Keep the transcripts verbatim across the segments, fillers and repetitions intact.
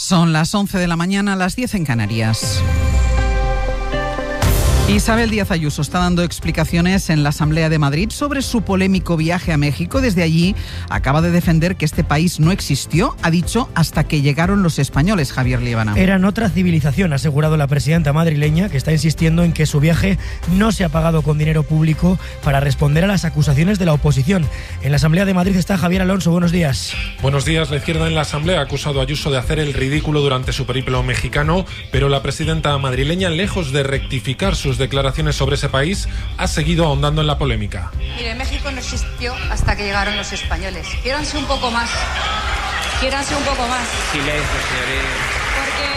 Son las once de la mañana, las diez en Canarias. Isabel Díaz Ayuso está dando explicaciones en la Asamblea de Madrid sobre su polémico viaje a México. Desde allí acaba de defender que este país no existió, ha dicho, hasta que llegaron los españoles. Javier Líbana. Eran otra civilización, ha asegurado la presidenta madrileña, que está insistiendo en que su viaje no se ha pagado con dinero público para responder a las acusaciones de la oposición. En la Asamblea de Madrid está Javier Alonso. Buenos días. Buenos días. La izquierda en la Asamblea ha acusado a Ayuso de hacer el ridículo durante su periplo mexicano, pero la presidenta madrileña, lejos de rectificar sus declaraciones sobre ese país, ha seguido ahondando en la polémica. Mire, México no existió hasta que llegaron los españoles. Quiéranse un poco más. Quiéranse un poco más. Silencio, señoría. Porque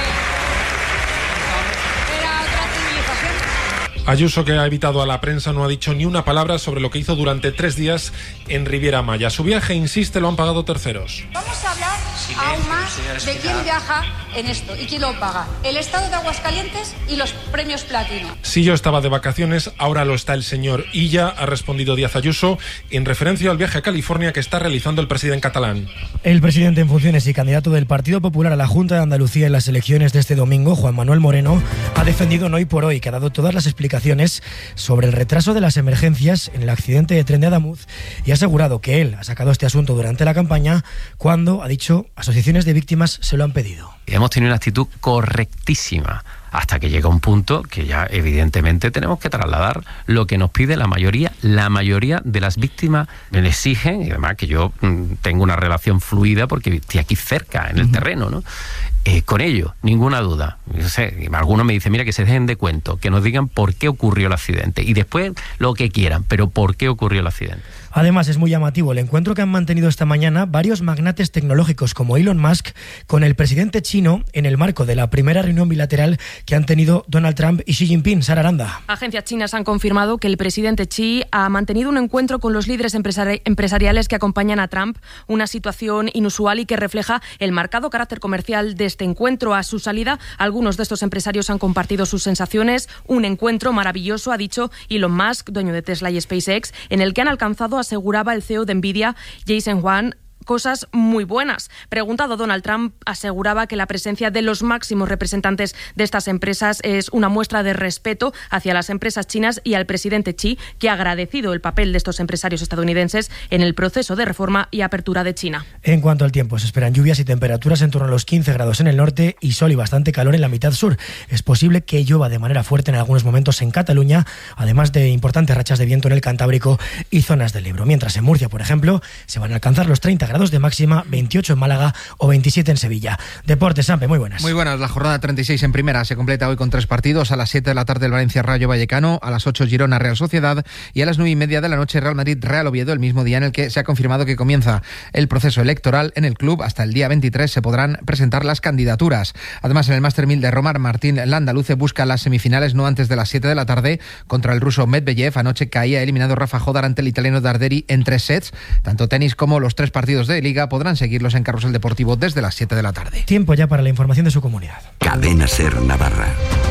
era otra civilización. Ayuso, que ha evitado a la prensa, no ha dicho ni una palabra sobre lo que hizo durante tres días en Riviera Maya. Su viaje, insiste, lo han pagado terceros. Vamos a hablar aún más de quién viaja en esto y quién lo paga. El Estado de Aguascalientes y los premios Platino. Si yo estaba de vacaciones, ahora lo está el señor Illa, ha respondido Díaz Ayuso, en referencia al viaje a California que está realizando el presidente catalán. El presidente en funciones y candidato del Partido Popular a la Junta de Andalucía en las elecciones de este domingo, Juan Manuel Moreno, ha defendido en Hoy por Hoy, que ha dado todas las explicaciones sobre el retraso de las emergencias en el accidente de tren de Adamuz, y ha asegurado que él ha sacado este asunto durante la campaña cuando, ha dicho, asociaciones de víctimas se lo han pedido. Hemos tenido una actitud correctísima hasta que llega un punto que ya evidentemente tenemos que trasladar lo que nos pide la mayoría. La mayoría de las víctimas me exigen, y además que yo mmm, tengo una relación fluida porque estoy aquí cerca, en el uh-huh. terreno, ¿no? Eh, con ello, ninguna duda. No sé, algunos me dicen, mira, que se dejen de cuento, que nos digan por qué ocurrió el accidente y después lo que quieran, pero por qué ocurrió el accidente. Además, es muy llamativo el encuentro que han mantenido esta mañana varios magnates tecnológicos como Elon Musk con el presidente chino en el marco de la primera reunión bilateral que han tenido Donald Trump y Xi Jinping. Sara Aranda. Agencias chinas han confirmado que el presidente Xi ha mantenido un encuentro con los líderes empresari- empresariales que acompañan a Trump, una situación inusual y que refleja el marcado carácter comercial de este encuentro. A su salida, algunos de estos empresarios han compartido sus sensaciones. Un encuentro maravilloso, ha dicho Elon Musk, dueño de Tesla y SpaceX, en el que han alcanzado, aseguraba el C E O de Nvidia, Jensen Huang, cosas muy buenas. Preguntado, Donald Trump aseguraba que la presencia de los máximos representantes de estas empresas es una muestra de respeto hacia las empresas chinas y al presidente Xi, que ha agradecido el papel de estos empresarios estadounidenses en el proceso de reforma y apertura de China. En cuanto al tiempo, se esperan lluvias y temperaturas en torno a los quince grados en el norte y sol y bastante calor en la mitad sur. Es posible que llueva de manera fuerte en algunos momentos en Cataluña, además de importantes rachas de viento en el Cantábrico y zonas del Ebro. Mientras en Murcia, por ejemplo, se van a alcanzar los treinta grados de máxima, veintiocho en Málaga o veintisiete en Sevilla. Deportes, Sampe, muy buenas. Muy buenas. La jornada treinta y seis en primera se completa hoy con tres partidos. A las siete de la tarde el Valencia Rayo Vallecano, a las ocho Girona Real Sociedad y a las nueve y media de la noche Real Madrid Real Oviedo, el mismo día en el que se ha confirmado que comienza el proceso electoral en el club. Hasta el día veintitrés se podrán presentar las candidaturas. Además, en el Master mil de Roma, Martín Landaluce busca las semifinales no antes de las siete de la tarde contra el ruso Medvedev. Anoche caía eliminado Rafa Jodar ante el italiano Darderi en tres sets. Tanto tenis como los tres partidos de Liga podrán seguirlos en Carrusel Deportivo desde las siete de la tarde. Tiempo ya para la información de su comunidad. Cadena Ser Navarra.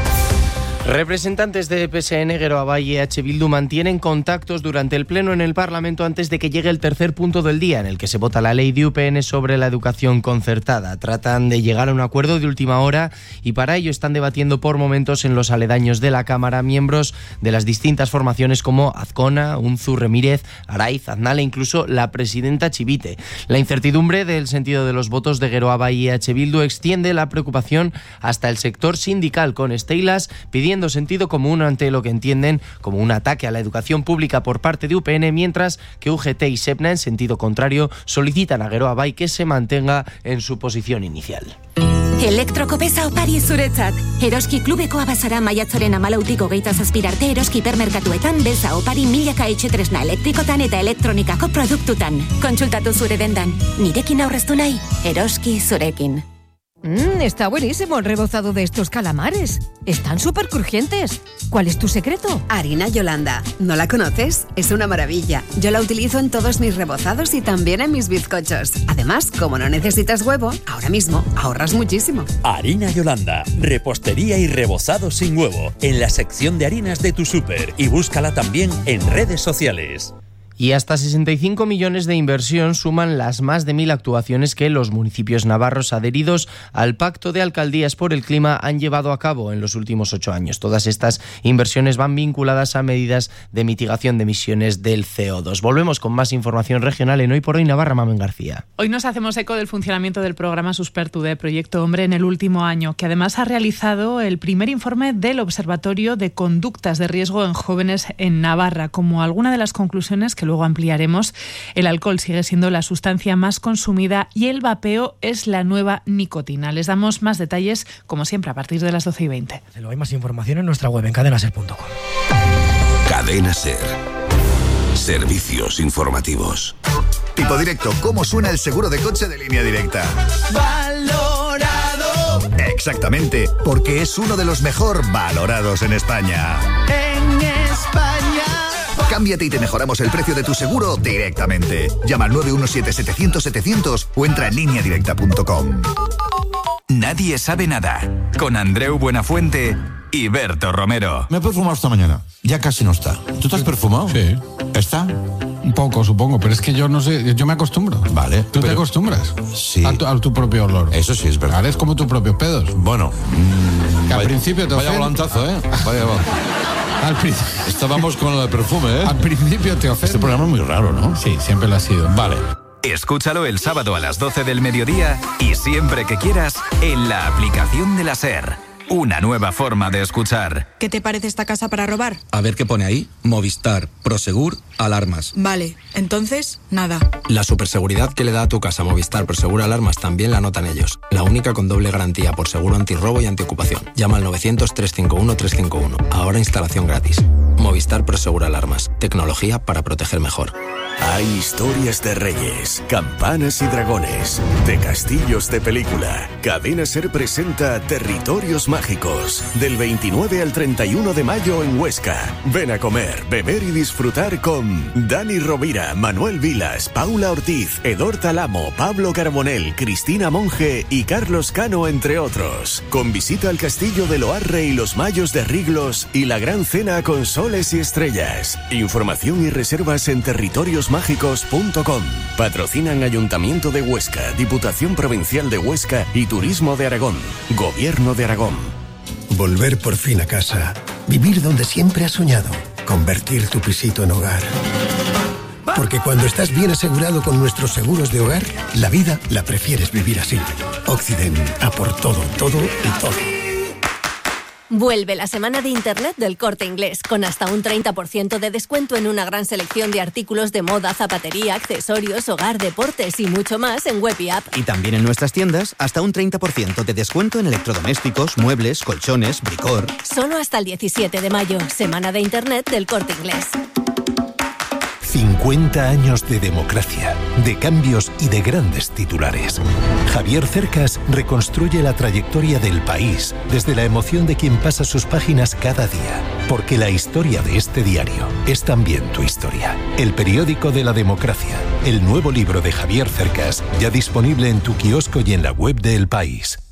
Representantes de P S N, Geroa Bai y E H Bildu mantienen contactos durante el pleno en el Parlamento antes de que llegue el tercer punto del día, en el que se vota la ley de U P N sobre la educación concertada. Tratan de llegar a un acuerdo de última hora y para ello están debatiendo por momentos en los aledaños de la Cámara miembros de las distintas formaciones como Azcona, Unzu, Remírez, Araiz, Aznal e incluso la presidenta Chivite. La incertidumbre del sentido de los votos de Geroa Bai y E H Bildu extiende la preocupación hasta el sector sindical, con Steilas pidiendo sentido común ante lo que entienden como un ataque a la educación pública por parte de U P N, mientras que U G T y SEPNA, en sentido contrario, solicitan a Geroa Bai que se mantenga en su posición inicial. Elektrokopeza opari zuretzat. Eroski klubekoa bazara maiatzaren hamalautik hogeita zazpirarte eroski hipermerkatuetan beza opari milaka etxetresna elektrikotan eta elektronikako produktutan. Kontsultatu zure dendan. Nirekin aurreztu nahi, eroski zurekin. Mmm, está buenísimo el rebozado de estos calamares. Están súper crujientes. ¿Cuál es tu secreto? Harina Yolanda. ¿No la conoces? Es una maravilla. Yo la utilizo en todos mis rebozados y también en mis bizcochos. Además, como no necesitas huevo, ahora mismo ahorras muchísimo. Harina Yolanda. Repostería y rebozado sin huevo. En la sección de harinas de tu súper. Y búscala también en redes sociales. Y hasta sesenta y cinco millones de inversión suman las más de mil actuaciones que los municipios navarros adheridos al Pacto de Alcaldías por el Clima han llevado a cabo en los últimos ocho años. Todas estas inversiones van vinculadas a medidas de mitigación de emisiones del C O dos. Volvemos con más información regional en Hoy por Hoy Navarra. Mamen García. Hoy nos hacemos eco del funcionamiento del programa Suspertude, Proyecto Hombre, en el último año, que además ha realizado el primer informe del Observatorio de Conductas de Riesgo en Jóvenes en Navarra. Como alguna de las conclusiones que luego ampliaremos, el alcohol sigue siendo la sustancia más consumida y el vapeo es la nueva nicotina. Les damos más detalles, como siempre, a partir de las doce y veinte. Hay más información en nuestra web en cadena ser punto com. Cadena Ser. Servicios informativos. Tipo directo, ¿cómo suena el seguro de coche de Línea Directa? ¡Valorado! Exactamente, porque es uno de los mejor valorados en España. En España. Cámbiate y te mejoramos el precio de tu seguro directamente. Llama al nueve uno siete, setecientos, setecientos o entra en línea directa punto com. Nadie sabe nada. Con Andreu Buenafuente y Berto Romero. Me he perfumado esta mañana. Ya casi no está. ¿Tú te has perfumado? Sí. ¿Está? Un poco, supongo, pero es que yo no sé, yo me acostumbro. Vale. ¿Tú pero... te acostumbras? Sí. A tu, a tu propio olor. Eso sí es verdad. Ahora es como tus propios pedos. Bueno. Mmm, que al vaya, principio te Vaya ofende. volantazo, ¿eh? Vaya volantazo. Al principio. Estábamos con lo de perfume, ¿eh? Al principio te ofende. Este programa es muy raro, ¿no? Sí, siempre lo ha sido. Vale. Escúchalo el sábado a las doce del mediodía y siempre que quieras en la aplicación de la SER. Una nueva forma de escuchar. ¿Qué te parece esta casa para robar? A ver qué pone ahí. Movistar, Prosegur, alarmas. Vale, entonces, nada. La superseguridad que le da a tu casa Movistar Prosegur Alarmas también la notan ellos. La única con doble garantía por seguro antirrobo y antiocupación. Llama al novecientos, trescientos cincuenta y uno, trescientos cincuenta y uno. Ahora instalación gratis. Movistar Prosegur Alarmas. Tecnología para proteger mejor. Hay historias de reyes, campanas y dragones, de castillos de película. Cadena Ser presenta Territorios Mágicos, del veintinueve al treinta y uno de mayo en Huesca. Ven a comer, beber y disfrutar con Dani Rovira, Manuel Vilas, Paula Ortiz, Edor Talamo, Pablo Carbonell, Cristina Monge y Carlos Cano, entre otros. Con visita al castillo de Loarre y los Mayos de Riglos y la gran cena con soles y estrellas. Información y reservas en territorios mágicos punto com. Patrocinan Ayuntamiento de Huesca, Diputación Provincial de Huesca y Turismo de Aragón. Gobierno de Aragón. Volver por fin a casa. Vivir donde siempre has soñado. Convertir tu pisito en hogar. Porque cuando estás bien asegurado con nuestros seguros de hogar, la vida la prefieres vivir así. Occident, a por todo, todo y todo. Vuelve la semana de Internet del Corte Inglés, con hasta un treinta por ciento de descuento en una gran selección de artículos de moda, zapatería, accesorios, hogar, deportes y mucho más en web y app. Y también en nuestras tiendas, hasta un treinta por ciento de descuento en electrodomésticos, muebles, colchones, bricor. Solo hasta el diecisiete de mayo, semana de Internet del Corte Inglés. cincuenta años de democracia, de cambios y de grandes titulares. Javier Cercas reconstruye la trayectoria del país desde la emoción de quien pasa sus páginas cada día. Porque la historia de este diario es también tu historia. El periódico de la democracia. El nuevo libro de Javier Cercas, ya disponible en tu kiosco y en la web de El País.